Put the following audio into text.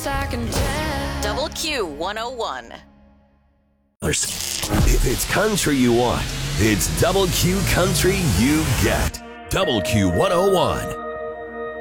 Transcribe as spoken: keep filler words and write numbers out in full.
I can tell. Double Q one oh one. If it's country you want, it's Double Q Country you get. Double Q one oh one.